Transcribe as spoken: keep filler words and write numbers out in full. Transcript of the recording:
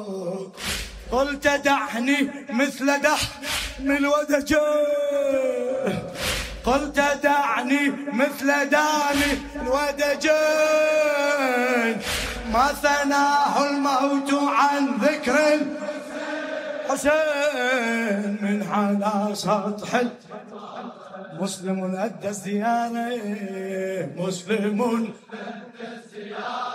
قلت دعني مثل دحم الودجين، قلت دعني مثل داني الودجين، ما ثناه الموت عن ذكر الحسين من على سطح. مسلم أدى الزيارة، مسلم أدى الزيارة